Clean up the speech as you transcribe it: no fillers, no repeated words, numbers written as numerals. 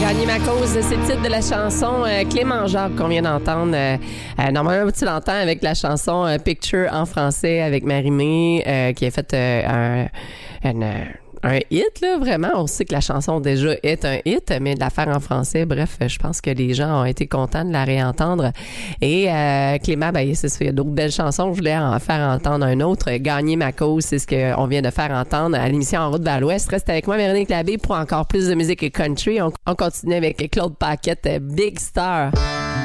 Gagner ma cause, c'est le titre de la chanson Clément Jacques qu'on vient d'entendre. Normalement, tu l'entends avec la chanson Picture en français avec Marie-Mé qui a fait un hit, là, vraiment. On sait que la chanson déjà est un hit, mais de la faire en français, bref, je pense que les gens ont été contents de la réentendre. Et Clément, ben, c'est ça, il y a d'autres belles chansons. Je voulais en faire entendre un autre. Gagner ma cause, c'est ce qu'on vient de faire entendre à l'émission En route vers l'Ouest. Reste avec moi, Véronique Labbé, pour encore plus de musique country. On continue avec Claude Paquette, Big Star.